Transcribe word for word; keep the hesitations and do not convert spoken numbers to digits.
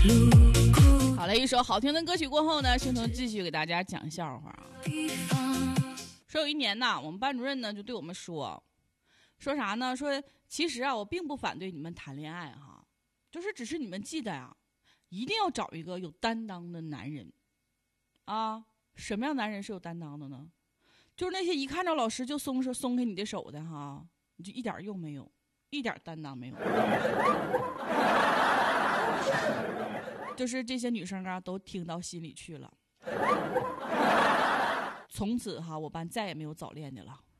好了，一首好听的歌曲过后呢，星彤继续给大家讲笑话啊。说有一年呐，我们班主任呢就对我们说，说啥呢？说其实啊，我并不反对你们谈恋爱哈，就是只是你们记得呀、啊，一定要找一个有担当的男人啊。什么样男人是有担当的呢？就是那些一看着老师就松手松开你的手的哈，你就一点用没有，一点担当没有。就是这些女生啊，都听到心里去了。从此哈，我班再也没有早恋的了。